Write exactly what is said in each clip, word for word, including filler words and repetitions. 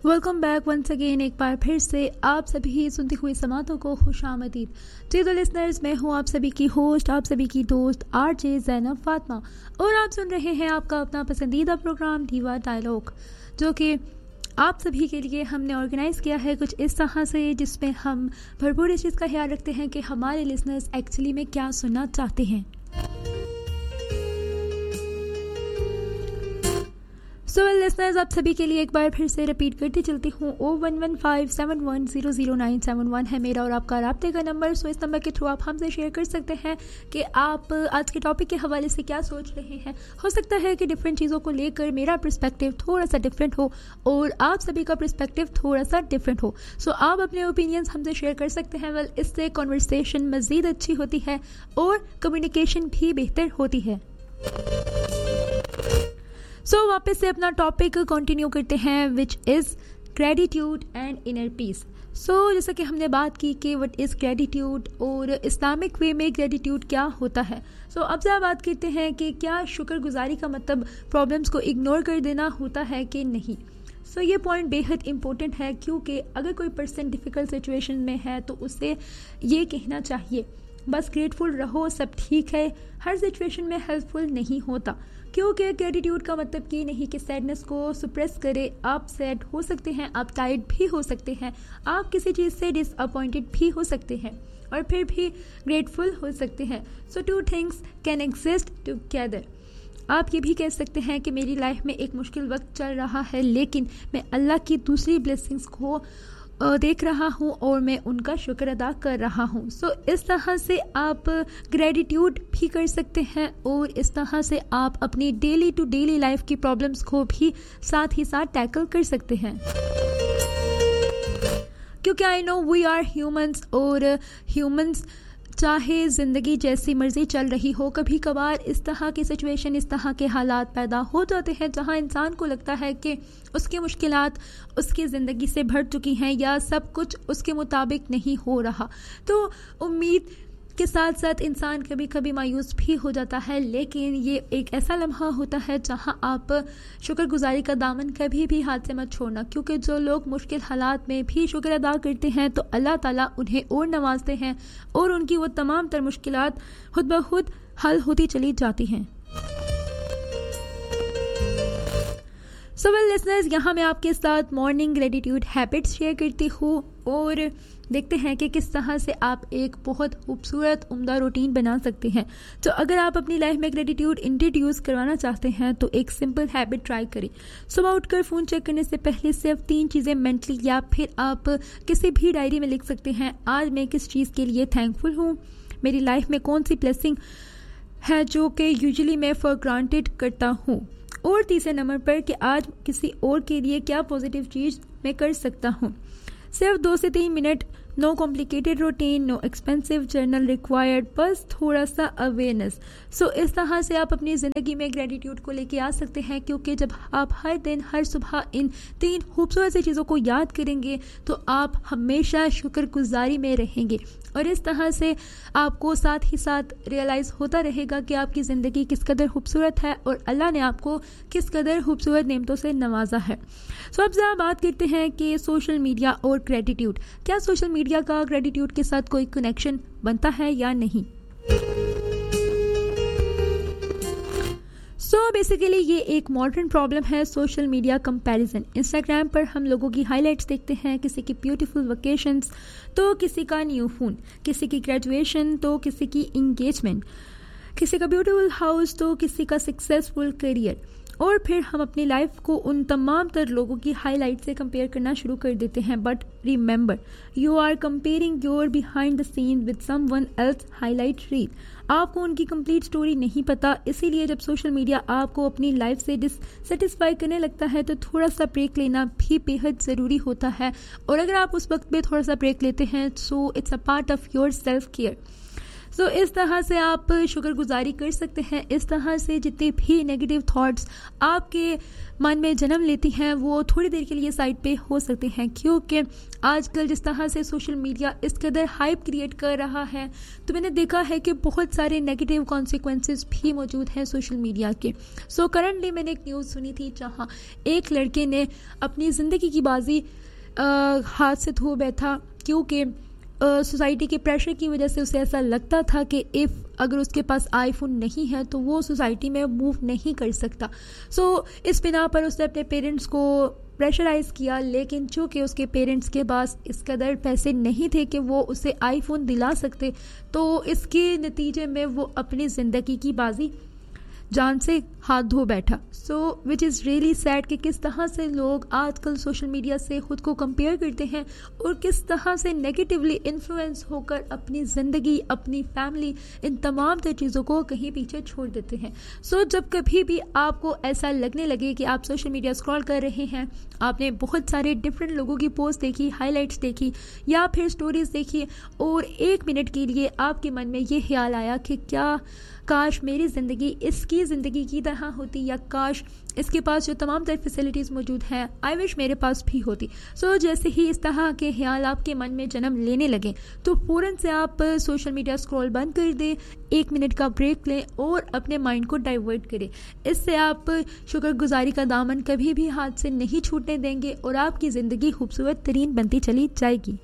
Welcome back once again. एक बार फिर से आप सभी सुनते हुए समातों को खुशामदीद। जी तो लिसनर्स, मैं हूँ आप सभी की होस्ट, आप सभी की दोस्त आरजे ज़ैनब फातिमा, और आप सुन रहे हैं आपका अपना पसंदीदा प्रोग्राम दीवा डायलॉग, जो कि आप सभी के लिए हमने ऑर्गेनाइज़ किया है कुछ इस तरह से, जिसमें हम भरपूर इस चीज़ का ख्याल रखते हैं कि हमारे लिसनर्स एक्चुअली में क्या सुनना चाहते हैं। सो वेल लिसनर्स, आप सभी के लिए एक बार फिर से रिपीट करती चलती हूँ। ओ one one five seven one zero zero nine seven one है मेरा और आपका राब्ते का नंबर। सो इस नंबर के थ्रू आप हमसे शेयर कर सकते हैं कि आप आज के टॉपिक के हवाले से क्या सोच रहे हैं। हो सकता है कि डिफरेंट चीज़ों को लेकर मेरा पर्सपेक्टिव थोड़ा सा डिफरेंट हो और आप सभी का पर्सपेक्टिव थोड़ा सा डिफरेंट हो। सो so, आप अपने ओपिनियंस हमसे शेयर कर सकते हैं। वेल इससे कॉन्वर्सेशन मज़ीद अच्छी होती है और कम्युनिकेशन भी बेहतर होती है। सो so, वापस से अपना टॉपिक कंटिन्यू करते हैं, which is gratitude and inner peace. सो जैसा कि हमने बात की कि व्हाट इज़ ग्रेटिट्यूड और इस्लामिक वे में ग्रेटिट्यूड क्या होता है। सो so, अब से बात करते हैं कि क्या शुक्रगुजारी का मतलब प्रॉब्लम्स को इग्नोर कर देना होता है कि नहीं। सो so, ये पॉइंट बेहद इंपॉर्टेंट है, क्योंकि अगर कोई पर्सन डिफ़िकल्ट सिचुएशन में है तो उसे ये कहना चाहिए बस ग्रेटफुल रहो, सब ठीक है। हर सिचुएशन में हेल्पफुल नहीं होता, क्योंकि ग्रेटिट्यूड का मतलब ये नहीं कि सैडनेस को सुप्रेस करे। आप सैड हो सकते हैं, आप टायर्ड भी हो सकते हैं, आप किसी चीज़ से डिसअपॉइंटेड भी हो सकते हैं और फिर भी ग्रेटफुल हो सकते हैं। सो two things can exist together. आप ये भी कह सकते हैं कि मेरी लाइफ में एक मुश्किल वक्त चल रहा है, लेकिन मैं अल्लाह की दूसरी ब्लेसिंग्स को देख रहा हूँ और मैं उनका शुक्र अदा कर रहा हूँ। सो so, इस तरह से आप ग्रेटिट्यूड भी कर सकते हैं और इस तरह से आप अपनी डेली टू डेली लाइफ की प्रॉब्लम्स को भी साथ ही साथ टैकल कर सकते हैं, क्योंकि I know we are humans और ह्यूमंस चाहे ज़िंदगी जैसी मर्जी चल रही हो, कभी कभार इस तरह की सिचुएशन, इस तरह के हालात पैदा हो जाते हैं जहां इंसान को लगता है कि उसकी मुश्किलात उसकी ज़िंदगी से भर चुकी हैं या सब कुछ उसके मुताबिक नहीं हो रहा। तो उम्मीद के साथ साथ इंसान कभी कभी मायूस भी हो जाता है, लेकिन ये एक ऐसा लम्हा होता है जहां आप शुक्रगुजारी का दामन कभी भी हाथ से मत छोड़ना, क्योंकि जो लोग मुश्किल हालात में भी शुक्र अदा करते हैं तो अल्लाह ताला उन्हें और नवाजते हैं और उनकी वो तमाम तर मुश्किलात खुद ब खुद हल होती चली जाती हैं। सो वेल लिसनर्स, यहाँ मैं आपके साथ मॉर्निंग ग्रेटिट्यूड हैबिट्स शेयर करती हूँ और देखते हैं कि किस तरह से आप एक बहुत खूबसूरत उम्दा रूटीन बना सकते हैं। तो अगर आप अपनी लाइफ में ग्रेटिट्यूड इंट्रोड्यूस करवाना चाहते हैं तो एक सिंपल हैबिट ट्राई करें। सुबह उठकर फ़ोन चेक करने से पहले सिर्फ तीन चीज़ें मेंटली या फिर आप किसी भी डायरी में लिख सकते हैं। आज मैं किस चीज़ के लिए थैंकफुल हूँ, मेरी लाइफ में कौन सी ब्लेसिंग है जो कि यूजुअली मैं फॉर ग्रांटेड करता हूँ, और तीसरे नंबर पर कि आज किसी और के लिए क्या पॉजिटिव चीज़ मैं कर सकता हूँ। सिर्फ दो से तीन minute, no complicated routine, no expensive journal required, बस थोड़ा सा अवेयरनेस। सो इस तरह से आप अपनी ज़िंदगी में ग्रेटिट्यूड को लेके आ सकते हैं, क्योंकि जब आप हर दिन हर सुबह इन तीन खूबसूरत सी चीज़ों को याद करेंगे तो आप हमेशा शुक्रगुजारी में रहेंगे और इस तरह से आपको साथ ही साथ रियलाइज़ होता रहेगा कि आपकी ज़िंदगी किस कदर खूबसूरत है और अल्लाह ने आपको किस कदर खूबसूरत नेमतों से नवाजा है। सो अब ज़रा बात करते हैं कि सोशल मीडिया और ग्रेटिट्यूड, क्या सोशल मीडिया का ग्रेटिट्यूड के साथ कोई कनेक्शन बनता है या नहीं। सो so, बेसिकली ये एक मॉडर्न प्रॉब्लम है, सोशल मीडिया कंपैरिजन। इंस्टाग्राम पर हम लोगों की हाइलाइट्स देखते हैं, किसी की ब्यूटीफुल वेकेशंस तो किसी का न्यू फोन, किसी की ग्रेजुएशन तो किसी की इंगेजमेंट, किसी का ब्यूटीफुल हाउस तो किसी का सक्सेसफुल करियर, और फिर हम अपनी लाइफ को उन तमाम तर लोगों की हाईलाइट से कंपेयर करना शुरू कर देते हैं। But remember, you are comparing your behind the seen with someone else highlight reel. आपको उनकी कंप्लीट स्टोरी नहीं पता, इसीलिए जब सोशल मीडिया आपको अपनी लाइफ से डिससेटिस्फाई करने लगता है तो थोड़ा सा ब्रेक लेना भी बेहद ज़रूरी होता है। और अगर आप उस वक्त में थोड़ा सा ब्रेक लेते हैं so it's a part of your self care. सो इस तरह से आप शुक्रगुजारी कर सकते हैं। इस तरह से जितने भी नेगेटिव थॉट्स आपके मन में जन्म लेती हैं वो थोड़ी देर के लिए साइड पे हो सकते हैं, क्योंकि आजकल जिस तरह से सोशल मीडिया इस कदर हाइप क्रिएट कर रहा है तो मैंने देखा है कि बहुत सारे नेगेटिव कॉन्सिक्वेंसेस भी मौजूद हैं सोशल मीडिया के। सो करंटली मैंने एक न्यूज़ सुनी थी जहां एक लड़के ने अपनी ज़िंदगी की बाजी आ, हाथ से धो बैठा, क्योंकि सोसाइटी के प्रेशर की वजह से उसे ऐसा लगता था कि इफ़ अगर उसके पास आईफोन नहीं है तो वो सोसाइटी में मूव नहीं कर सकता। सो so, इस बिना पर उसने अपने पेरेंट्स को प्रेशराइज़ किया, लेकिन चूँकि उसके पेरेंट्स के पास इस कदर पैसे नहीं थे कि वो उसे आईफोन दिला सकते, तो इसके नतीजे में वो अपनी ज़िंदगी की बाजी जान से हाथ धो बैठा। सो विच इज़ रियली सैड कि किस तरह से लोग आजकल सोशल मीडिया से ख़ुद को कंपेयर करते हैं और किस तरह से नेगेटिवली इन्फ्लुएंस होकर अपनी ज़िंदगी, अपनी फैमिली, इन तमाम तर चीज़ों को कहीं पीछे छोड़ देते हैं। सो so, जब कभी भी आपको ऐसा लगने लगे कि आप सोशल मीडिया स्क्रॉल कर रहे हैं, आपने बहुत सारे डिफरेंट लोगों की पोस्ट देखी, हाईलाइट्स देखी या फिर स्टोरीज देखी और एक मिनट के लिए आपके मन में ये ख्याल आया कि क्या काश मेरी ज़िंदगी इसकी ज़िंदगी की तरह होती, या काश इसके पास जो तमाम तरह फैसिलिटीज़ मौजूद हैं आई विश मेरे पास भी होती। सो so, जैसे ही इस तरह के ख्याल आपके मन में जन्म लेने लगे तो फ़ौरन से आप सोशल मीडिया स्क्रॉल बंद कर दें, एक मिनट का ब्रेक लें और अपने माइंड को डाइवर्ट करें। इससे आप शुक्रगुजारी का दामन कभी भी हाथ से नहीं छूटने देंगे और आपकी ज़िंदगी खूबसूरत तरीन बनती चली जाएगी।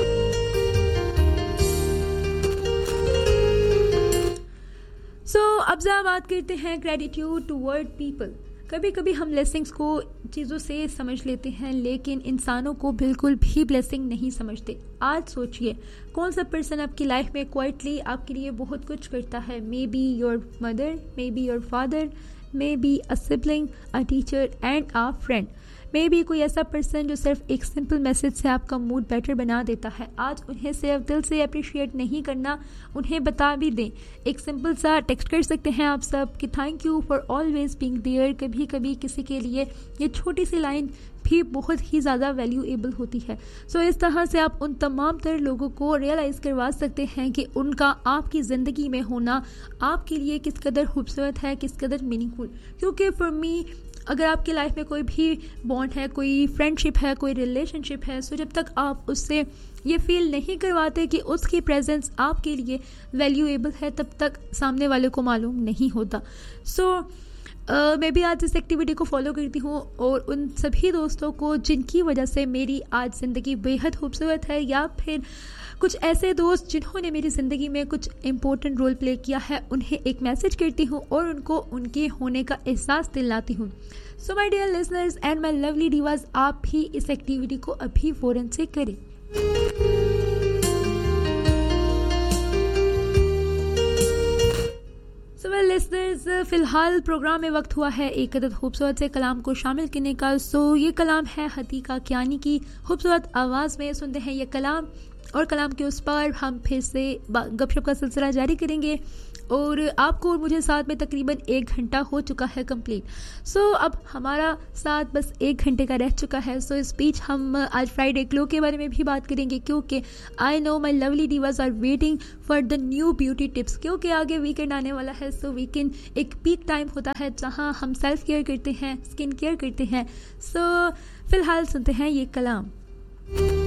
सो so, अब जरा बात करते हैं ग्रेटिट्यूड टुवर्ड पीपल। कभी कभी हम ब्लेसिंग्स को चीज़ों से समझ लेते हैं लेकिन इंसानों को बिल्कुल भी ब्लेसिंग नहीं समझते। आज सोचिए कौन सा पर्सन आपकी लाइफ में क्वाइटली आपके लिए बहुत कुछ करता है। May be your mother, may be your father, may be a sibling, a teacher and a friend. May be कोई ऐसा पर्सन जो सिर्फ एक सिंपल मैसेज से आपका मूड बेटर बना देता है। आज उन्हें सिर्फ दिल से अप्रिशिएट नहीं करना, उन्हें बता भी दें। एक सिंपल सा टेक्स्ट कर सकते हैं आप सब कि thank you for always being there. कभी कभी किसी के लिए ये छोटी सी लाइन भी बहुत ही ज़्यादा वैल्यूएबल होती है। सो so, इस तरह से आप उन तमाम तरह लोगों को रियलाइज़ करवा सकते हैं कि उनका आपकी ज़िंदगी में होना आपके लिए किस कदर खूबसूरत है, किस कदर मीनिंगफुल। क्योंकि फॉर मी अगर आपकी लाइफ में कोई भी बॉन्ड है, कोई फ्रेंडशिप है, कोई रिलेशनशिप है, सो जब तक आप उससे ये फील नहीं करवाते कि उसकी प्रेजेंस आपके लिए वैल्यूएबल है तब तक सामने वाले को मालूम नहीं होता। सो so, Uh, मैं भी आज इस एक्टिविटी को फॉलो करती हूँ और उन सभी दोस्तों को जिनकी वजह से मेरी आज ज़िंदगी बेहद खूबसूरत है, या फिर कुछ ऐसे दोस्त जिन्होंने मेरी ज़िंदगी में कुछ इम्पोर्टेंट रोल प्ले किया है, उन्हें एक मैसेज करती हूँ और उनको उनके होने का एहसास दिलाती हूँ। So my dear listeners and my lovely Divas, आप भी इस एक्टिविटी को अभी फ़ौरन से करें। सो वेल लिसनर्स, फ़िलहाल प्रोग्राम में वक्त हुआ है एक अदद खूबसूरत से कलाम को शामिल करने का। सो so, ये कलाम है हतीका कियानी की खूबसूरत आवाज़ में। सुनते हैं ये कलाम और कलाम के उस पर हम फिर से गपशप का सिलसिला जारी करेंगे और आपको और मुझे साथ में तकरीबन एक घंटा हो चुका है कंप्लीट। सो so, अब हमारा साथ बस एक घंटे का रह चुका है। सो so, इस बीच हम आज फ्राइडे ग्लो के बारे में भी बात करेंगे, क्योंकि I know my lovely Divas are waiting for the new beauty tips, क्योंकि आगे वीकेंड आने वाला है। सो so, वीकेंड एक पीक टाइम होता है जहाँ हम सेल्फ केयर करते हैं, स्किन केयर करते हैं। सो so, फिलहाल सुनते हैं ये कलाम।